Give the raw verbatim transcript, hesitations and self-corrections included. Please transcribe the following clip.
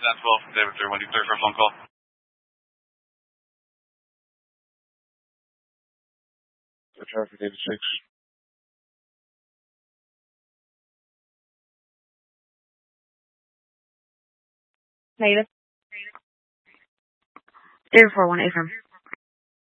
ten twelve, David three one, you clear for a phone call. The traffic David six. Negative. Zero four one eight from.